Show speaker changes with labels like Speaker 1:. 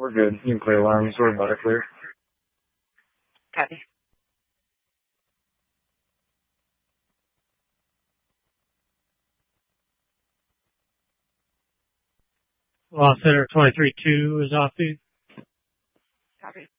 Speaker 1: We're good. You can clear lines. We're about to clear.
Speaker 2: Copy.
Speaker 3: Lost Center 23-2 is off feed.
Speaker 2: Copy.